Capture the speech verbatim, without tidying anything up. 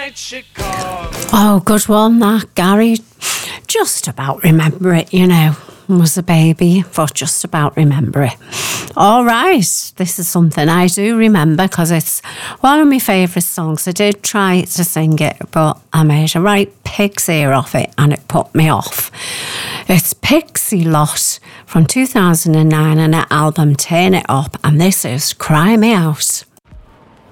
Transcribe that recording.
night she called. Oh, good one, that, Gary. Just about remember it, you know. Was a baby, but just about remember it. All right, this is something I do remember because it's one of my favourite songs. I did try to sing it, but I made a right pig's ear off it and it put me off. It's Pixie Lott from two thousand nine and her album Turn It Up, and this is Cry Me Out.